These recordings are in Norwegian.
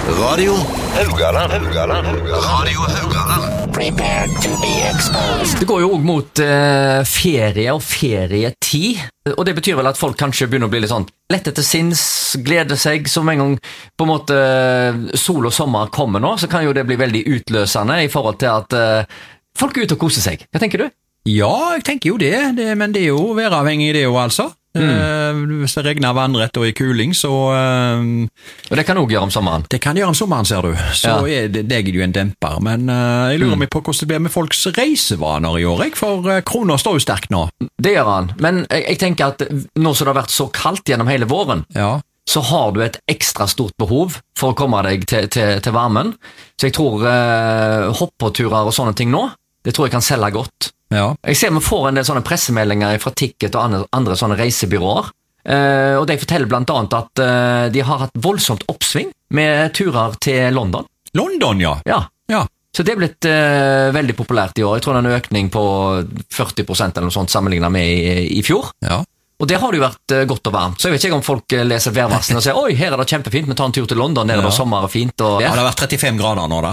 Radio Haugaland. Radio Haugaland. Prepare to be exposed. Det går jo også mot ferie og ferietid, og det betyr vel at folk kanskje begynner å bli litt sånn lette til sinns, glede seg, som en gang på en måte sol og sommer kommer nå, så kan jo det bli veldig utløsende i forhold til at folk er ute og koser seg. Hva tenker du? Ja, jeg tenker jo det, men det er jo væravhengig det jo altså. Hvis det regner vannrett og i kuling, så... Og det kan også gjøre om sommeren. Det kan gjøre om sommeren, ser du. Så er det jo en demper. Men jeg lurer meg på hvordan det blir med folks reisevaner i år, for kroner står jo sterkt nå. Det gjør han, men jeg tenker at nå som det har vært så kaldt gjennom hele våren, så har du et ekstra stort behov for å komme deg til varmen. Så jeg tror hoppåturer og sånne ting nå, det tror jeg kan selge godt. Jeg ser vi får en del sånne pressemeldinger fra Ticket og andre sånne reisebyråer, og de forteller blant annet at de har hatt voldsomt oppsving med turer til London. London, ja. Så det er blitt veldig populært i år. Jeg tror det er en økning på 40% eller noe sånt sammenlignet med i fjor. Og det har det jo vært godt og varmt. Så jeg vet ikke om folk leser værvarslene og sier «Oi, her er det kjempefint, vi tar en tur til London, der er det sommer og fint». Og det har vært 35 grader nå da.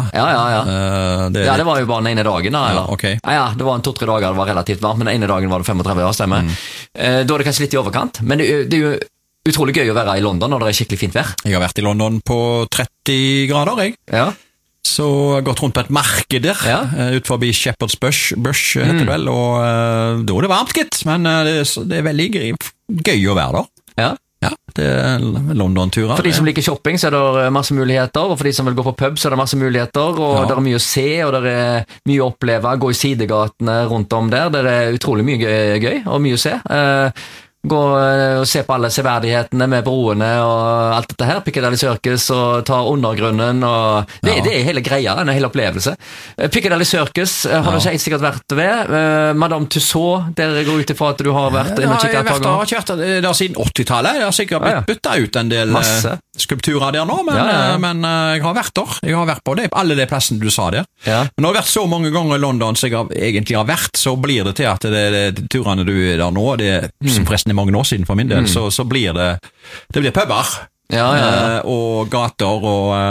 Det var jo bare den ene dagen da, eller? Det var en 2-3 dager det var relativt varmt, men den ene dagen var det 35 år, stemmer. Da er det kanskje litt i overkant, men det er jo utrolig gøy å være i London når det er skikkelig fint vær. Jeg har vært i London på 30 grader, jeg. Så jeg har gått rundt på et marked der, ut forbi Shepherd's Bush heter det vel, og da er det varmt, gitt, men det er veldig gøy å være der. Det er London-turer. For de som liker shopping, så er det masse muligheter, og for de som vil gå på pub, så er det masse muligheter, og det er mye å se, og det er mye å oppleve, gå i sidegatene rundt om der, det er utrolig mye gøy, og mye å se. Gå og se på alle severdighetene med broene og alt dette her, Piccadilly Circus og ta undergrunnen og det er hele greia, en hele opplevelse. Piccadilly Circus har du sikkert vært ved, Madame Tussauds, der går ut ifra at du har vært jeg har vært der siden 80-tallet, jeg har sikkert blitt byttet ut en del skulpturer der nå, men jeg har vært der, jeg har vært på det, alle de plassene du sa der. Men når jeg har vært så mange ganger i London som jeg egentlig har vært, så blir det til at det turene du er der nå, det som forresten mange år siden for min del, så blir det blir puber og gater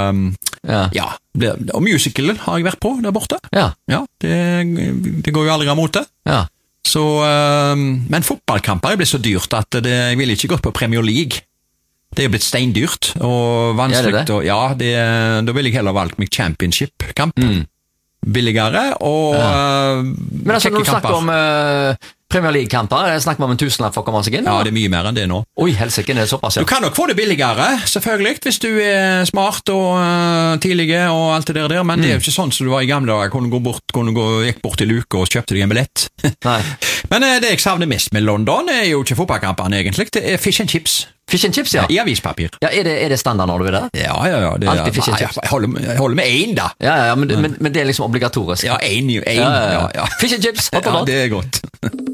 og musical har jeg vært på der borte. Det går jo aldri av mote. Så, men fotballkamper er blitt så dyrt at jeg vil ikke gått på Premier League. Det er blitt steindyrt og vanskelig. Da vil jeg heller valgt meg Championship-kamp. Billigere og men altså når du snakker om Premier League-kamper, snakker man om en tusenlapp for å komme seg inn? Ja, det er mye mer enn det nå. Oi, helsike, det er såpass, Du kan nok få det billigere, selvfølgelig, hvis du er smart og tidlige og alt det der, men det er jo ikke sånn som du var i gamle dager, gikk bort til luke og kjøpte deg en billett. Men det jeg savner mest med London er jo ikke fotballkampene egentlig, det er fish and chips. Fish and chips, I avispapir. Er det standard når du er der? Ja. Alltid fish and chips. Jeg holder med en da. Men det er liksom obligatorisk. En. Fish and chips, det er godt.